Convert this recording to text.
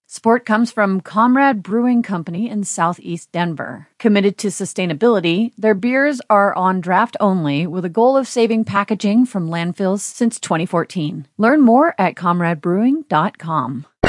Support comes from Comrade Brewing Company in Southeast Denver. Committed to sustainability, their beers are on draft only with a goal of saving packaging from landfills since 2014. Learn more at comradebrewing.com.